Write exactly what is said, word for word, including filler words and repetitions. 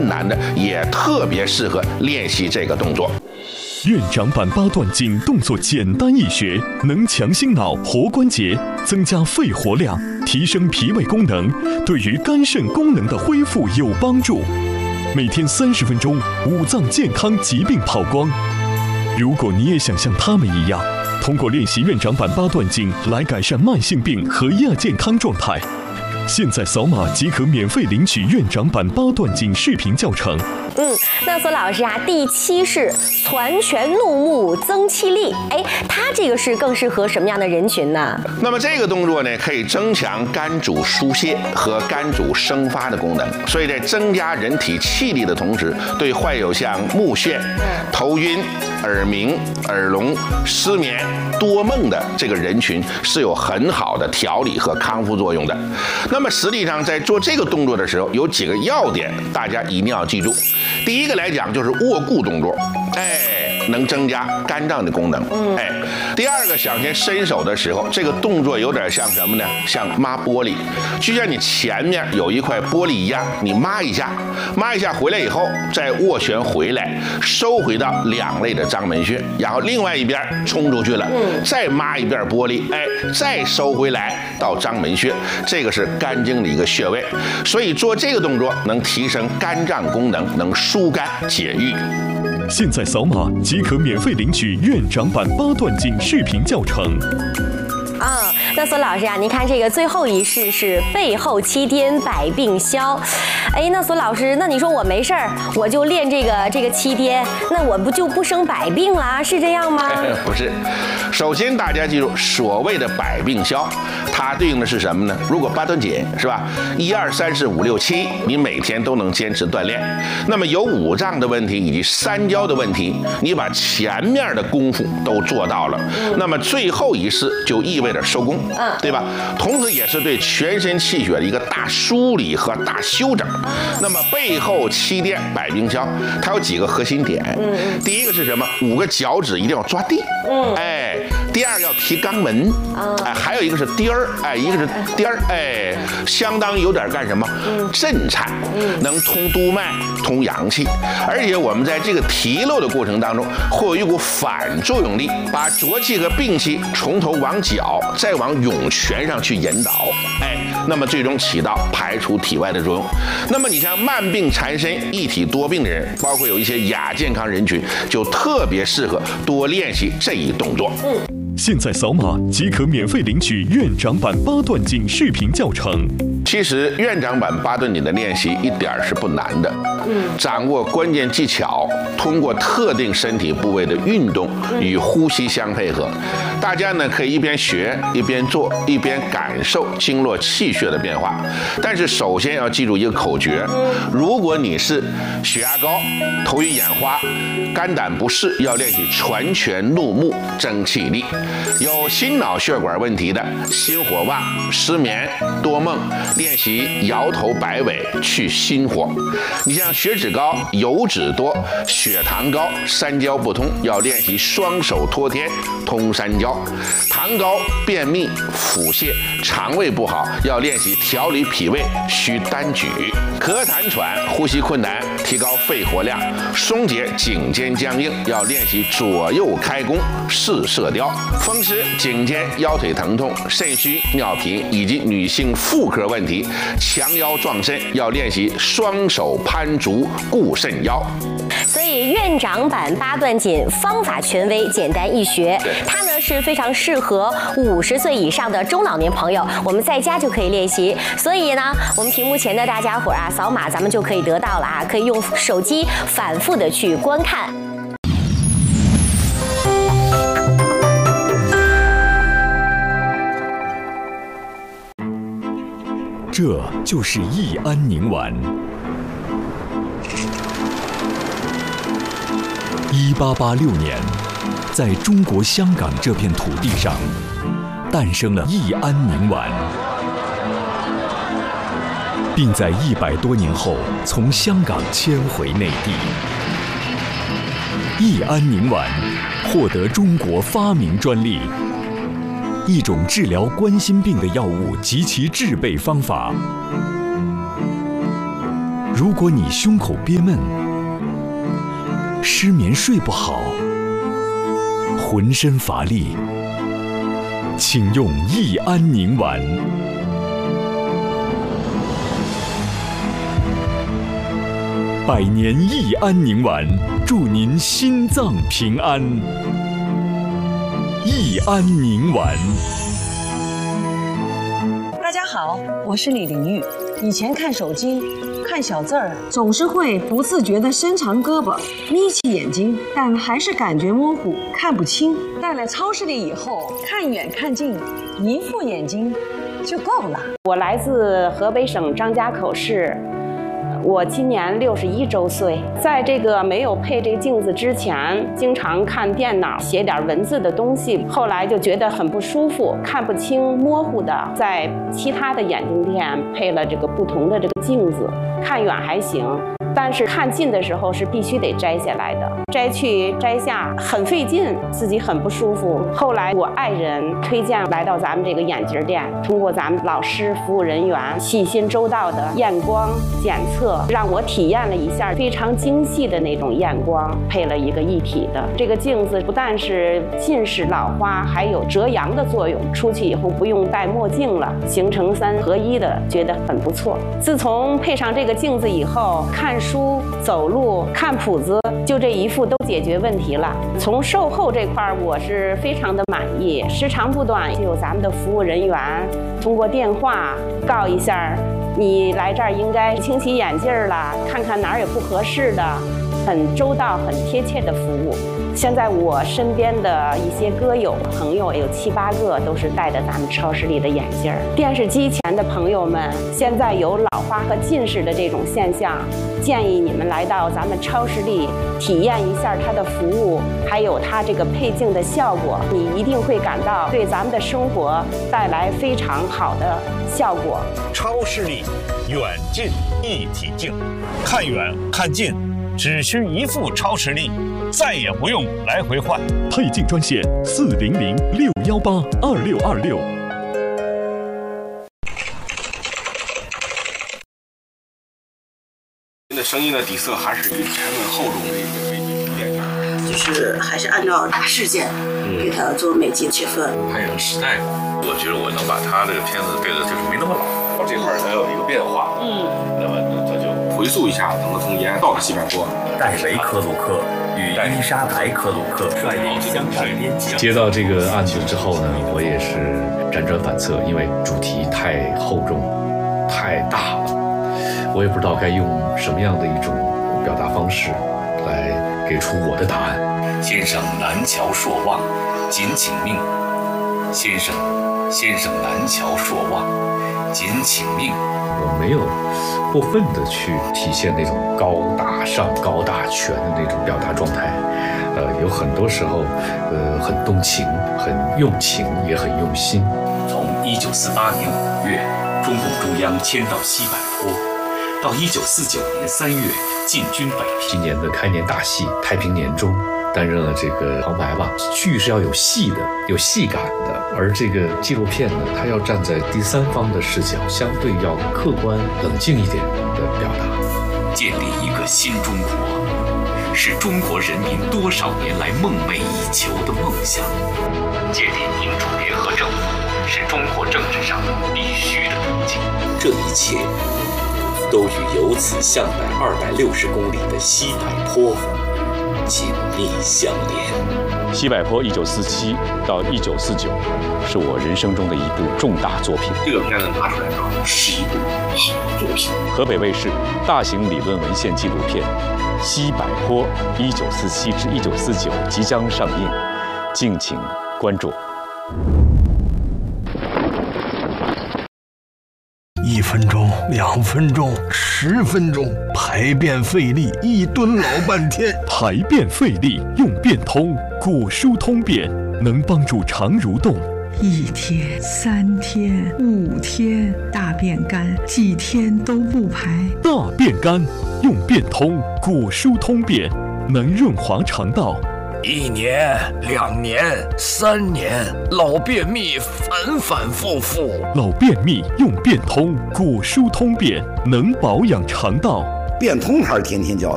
难的，也特别适合练习这个动作。 院长版八段锦动作简单易学，能强心脑、活关节，增加肺活量，提升脾胃功能，对于肝肾功能的恢复有帮助。每天三十分钟，五脏健康疾病跑光。如果你也想像他们一样，通过练习院长版八段锦来改善慢性病和亚健康状态，现在扫码即可免费领取院长版八段锦视频教程。 嗯，那索老师啊，第七是攒拳怒目增气力，哎，它这个是更适合什么样的人群呢？ 那么这个动作呢，可以增强肝主疏泄和肝主生发的功能，所以在增加人体气力的同时，对患有像目眩、头晕、耳鸣、耳聋、失眠、多梦的这个人群是有很好的调理和康复作用的。那么实际上在做这个动作的时候，有几个要点，大家一定要记住。第一个来讲就是握固动作，哎，能增加肝脏的功能，哎。第二个，想先伸手的时候，这个动作有点像什么呢？像抹玻璃，就像你前面有一块玻璃一样，你抹一下，抹一下回来以后，再握拳回来，收回到两肋的章门穴，然后另外一边冲出去了，再抹一遍玻璃，哎，再收回来到章门穴，这个是肝经的一个穴位，所以做这个动作能提升肝脏功能，能疏肝解郁。 现在扫码即可免费领取院长版八段锦视频教程。 啊，那索老师啊，您看这个最后一式是背后七颠百病消。哎，那索老师，那你说我没事儿，我就练这个这个七颠，那我不就不生百病啦？是这样吗？ 不是，首先大家记住，所谓的百病消，它对应的是什么呢？如果八段锦是吧，一二三四五六七，你每天都能坚持锻炼，那么有五脏的问题以及三焦的问题，你把前面的功夫都做到了，那么最后一式就意味着收功，嗯，对吧？同时也是对全身气血的一个大梳理和大修整。那么背后七颠百病消，它有几个核心点。嗯，第一个是什么？五个脚趾一定要抓地。嗯，哎，第二个要提肛门。哎，还有一个是颠儿，哎，一个是颠儿，哎，相当有点干什么？震颤，能通督脉、通阳气，而且我们在这个提溜的过程当中，会有一股反作用力，把浊气和病气从头往脚，再往涌泉上去引导，哎，那么最终起到排除体外的作用。那么你像慢病缠身、一体多病的人，包括有一些亚健康人群，就特别适合多练习这一动作。嗯， 现在扫码即可免费领取院长版八段锦视频教程。 其实院长版八段锦的练习一点是不难的，嗯，掌握关键技巧，通过特定身体部位的运动与呼吸相配合，大家呢可以一边学一边做，一边感受经络气血的变化。但是首先要记住一个口诀：如果你是血压高、头晕眼花、肝胆不适，要练习攒拳怒目增气力；有心脑血管问题的，心火旺、失眠、多梦，练习摇头摆尾去心火。你像血脂高、油脂多、血糖高、三焦不通，要练习双手托天通三焦。糖高、便秘、腹泻、肠胃不好，要练习调理脾胃需单举。咳痰喘、呼吸困难，提高肺活量，松解颈肩僵硬，要练习左右开弓试射雕。风湿、颈肩、腰腿疼痛、肾虚、尿频以及女性妇科问题，强腰壮肾，要练习双手攀足固肾腰。 所以院长版八段锦方法权威，简单易学，它呢是非常适合五十岁以上的中老年朋友，我们在家就可以练习。所以呢，我们屏幕前的大家伙啊，扫码咱们就可以得到了啊，可以用手机反复的去观看。 这就是益安宁丸。一八八六年，在中国香港这片土地上，诞生了益安宁丸，并在一百多年后从香港迁回内地。益安宁丸获得中国发明专利，一种治疗冠心病的药物及其制备方法。 如果你胸口憋闷，失眠睡不好，浑身乏力，请用益安宁丸。百年益安宁丸，祝您心脏平安。益安宁丸。 大家好，我是李玲玉。以前看手机看小字儿，总是会不自觉地伸长胳膊眯起眼睛，但还是感觉模糊，看不清。到了超市里以后，看远看近，一副眼睛就够了。 我来自河北省张家口市，我今年六十一周岁。在这个没有配这个镜子之前，经常看电脑写点文字的东西，后来就觉得很不舒服，看不清，模糊的。在其他的眼镜店配了这个不同的这个镜子，看远还行，但是看近的时候是必须得摘下来的，摘去摘下很费劲，自己很不舒服。后来我爱人推荐来到咱们这个眼镜店，通过咱们老师服务人员细心周到的验光检测，让我体验了一下非常精细的那种验光，配了一个一体的这个镜子，不但是近视老花，还有遮阳的作用，出去以后不用戴墨镜了，形成三合一的，觉得很不错。自从配上这个镜子以后，看书、走路、看谱子，就这一副都解决问题了。从售后这块我是非常的满意，时长不短，就有咱们的服务人员通过电话告一下，你来这儿应该清洗眼镜了，看看哪儿有不合适的，很周到、很贴切的服务。现在我身边的一些歌友朋友有七八个都是戴着咱们超市里的眼镜儿。电视机前的朋友们，现在有老花和近视的这种现象，建议你们来到咱们超市里体验一下它的服务，还有它这个配镜的效果，你一定会感到对咱们的生活带来非常好的效果。 超视力远近一体镜，看远看近只需一副超视力，再也不用来回换。 配镜专线四零零六幺八二六二六。 您的声音的底色还是以沉稳厚重的一个为典型， 就是还是按照大事件给它做每集切分。 还有时代，我觉得我能把他这个片子配的就是没那么老，这块它有一个变化，嗯，那么它就回溯一下，等它从延安到了西柏坡。 戴维·克鲁克与伊莎白·克鲁克率领湘陕边境。 接到这个案子之后呢，我也是辗转反侧，因为主题太厚重、太大了，我也不知道该用什么样的一种表达方式来给出我的答案。 先生南桥朔望，谨请命。先生，先生南桥朔望，谨请命。 我没有过分的去体现那种高大上、高大全的那种表达状态，呃，有很多时候，呃，很动情、很用情，也很用心。 从一九四八年五月，中共中央迁到西柏坡，到一九四九年三月进军北平。 今年的开年大戏《太平年中》，担任了这个旁白吧。剧是要有戏的，有戏感的，而这个纪录片呢，它要站在第三方的视角，相对要客观冷静一点的表达。 建立一个新中国，是中国人民多少年来梦寐以求的梦想。建立民主联合政府，是中国政治上必须的途径。 这一切都与由此向北二百六十公里的西柏坡紧密相连。 西柏坡一九四七到一九四九是我人生中的一部重大作品。 这个片子拿出来之后，是一部好作品。 河北卫视大型理论文献纪录片《西柏坡一九四七至一九四九》即将上映，敬请关注。 一分钟，两分钟，十分钟，排便费力，一蹲老半天。 排便费力用便通，果蔬通便能帮助肠蠕动。 一天、三天、五天，大便干，几天都不排。 大便干用便通，果蔬通便能润滑肠道。 一年、两年、三年，老便秘反反复复。 老便秘用便通，果蔬通便能保养肠道。 变通还是天天叫